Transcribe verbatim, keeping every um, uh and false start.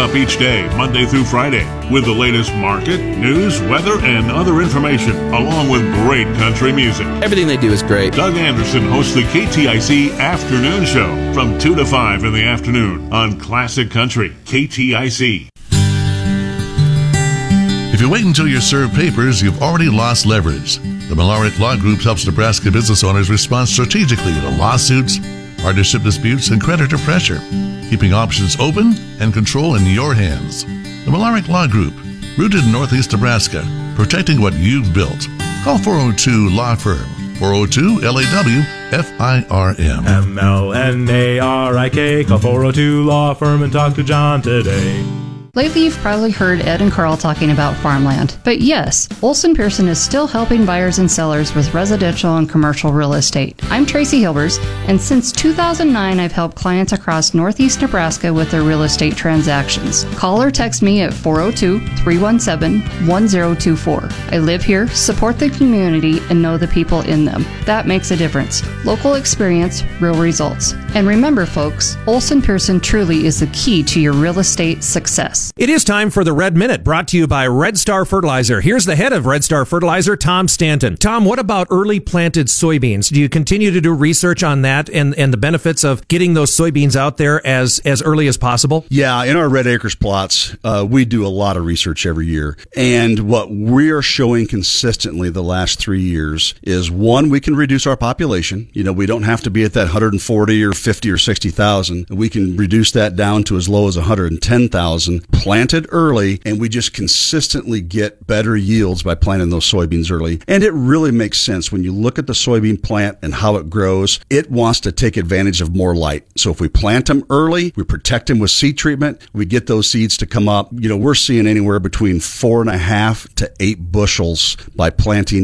up each day, Monday through Friday, with the latest market, news, weather, and other information, along with great country music. Everything they do is great. Doug Anderson hosts the K T I C Afternoon Show from two to five in the afternoon on Classic Country, K T I C. If you wait until you're served papers, you've already lost leverage. The Millaric Law Group helps Nebraska business owners respond strategically to lawsuits, partnership disputes, and creditor pressure, keeping options open and control in your hands. The Millaric Law Group, rooted in Northeast Nebraska, protecting what you've built. Call four oh two Law Firm, four oh two L A W F I R M. M L N A R I K, call four oh two Law Firm and talk to John today. Lately, you've probably heard Ed and Carl talking about farmland. But yes, Olson Pearson is still helping buyers and sellers with residential and commercial real estate. I'm Tracy Hilbers, and since two thousand nine, I've helped clients across Northeast Nebraska with their real estate transactions. Call or text me at four oh two, three one seven, one oh two four. I live here, support the community, and know the people in them. That makes a difference. Local experience, real results. And remember, folks, Olson Pearson truly is the key to your real estate success. It is time for the Red Minute, brought to you by Red Star Fertilizer. Here's the head of Red Star Fertilizer, Tom Stanton. Tom, what about early planted soybeans? Do you continue to do research on that and, and the benefits of getting those soybeans out there as, as early as possible? Yeah, in our Red Acres plots, uh, we do a lot of research every year. And what we are showing consistently the last three years is, one, we can reduce our population. You know, we don't have to be at that one hundred forty or fifty or sixty thousand. We can reduce that down to as low as one hundred ten thousand. Planted early, and we just consistently get better yields by planting those soybeans early. And it really makes sense when you look at the soybean plant and how it grows. It wants to take advantage of more light. So if we plant them early, we protect them with seed treatment, we get those seeds to come up. You know, we're seeing anywhere between four and a half to eight bushels by planting